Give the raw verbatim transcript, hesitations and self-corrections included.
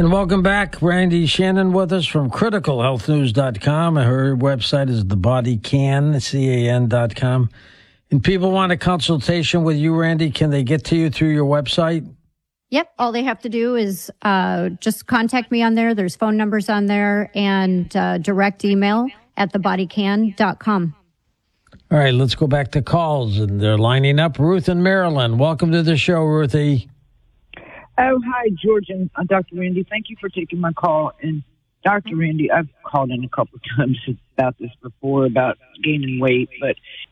And welcome back. Randy Shannon with us from critical health news dot com. Her website is the body can, C A N dot com. And people want a consultation with you, Randy, can they get to you through your website? Yep. All they have to do is uh, just contact me on there. There's phone numbers on there and uh, direct email at the body can dot com. All right, let's go back to calls. And they're lining up. Ruth in Maryland. Welcome to the show, Ruthie. Oh, hi, George and uh, Doctor Randy. Thank you for taking my call. And Doctor Randy, I've called in a couple of times about this before, about gaining weight, but